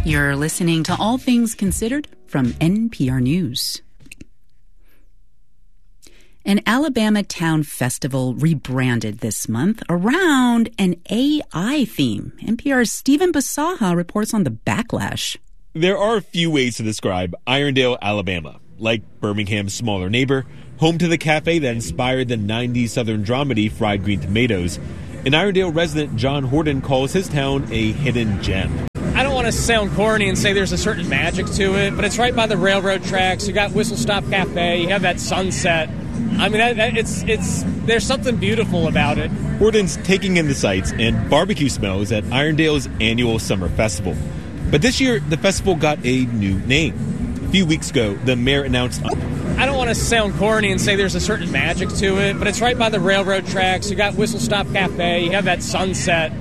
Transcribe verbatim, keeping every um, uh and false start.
You're listening to All Things Considered from N P R News. An Alabama Town Festival rebranded this month around an A I theme. N P R's Stephen Basaha reports on the backlash. There are a few ways to describe Irondale, Alabama. Like Birmingham's smaller neighbor, home to the cafe that inspired the nineties Southern dramedy Fried Green Tomatoes, an Irondale resident, John Horton, calls his town a hidden gem. I don't want to sound corny and say there's a certain magic to it, but it's right by the railroad tracks. You got Whistle Stop Cafe. You have that sunset. I mean, that, that, it's it's there's something beautiful about it. Horton's taking in the sights and barbecue smells at Irondale's annual summer festival. But this year, the festival got a new name. A few weeks ago, the mayor announced... I don't want to sound corny and say there's a certain magic to it, but it's right by the railroad tracks. You got Whistle Stop Cafe. You have that sunset.